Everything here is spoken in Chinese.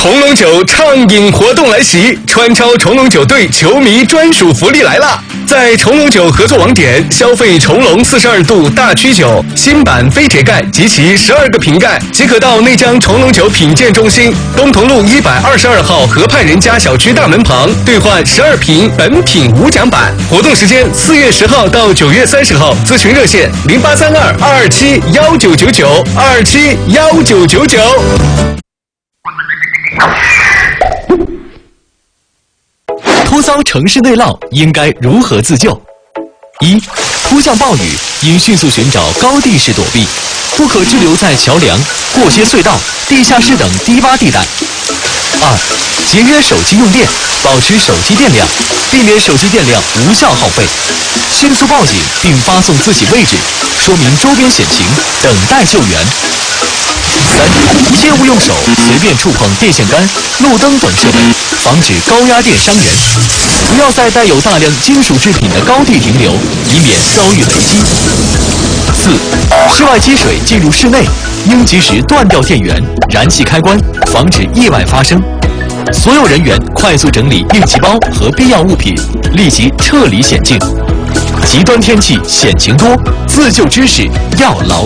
重龙酒畅饮活动来袭，川超重龙酒队球迷专属福利来啦！在重龙酒合作网点消费重龙42度大曲酒新版飞铁盖及其12个瓶盖，即可到内江重龙酒品鉴中心东同路122号河畔人家小区大门旁兑换12瓶本品无奖版。活动时间4月10号到9月30号，咨询热线0832-227-1999 227-1999。 突遭城市内涝应该如何自救？1. 突降暴雨应迅速寻找高地势躲避，不可滞留在桥梁、过街隧道、地下室等低洼地带。2. 节约手机用电，保持手机电量，避免手机电量无效耗费。迅速报警并发送自己位置，说明周边险情，等待救援。3. 切勿用手随便触碰电线杆、路灯等设备，防止高压电伤人。不要在带有大量金属制品的高地停留，以免遭遇雷击。4. 室外积水进入室内，应及时断掉电源、燃气开关，防止意外发生。所有人员快速整理应急包和必要物品，立即撤离险境。极端天气险情多，自救知识要牢。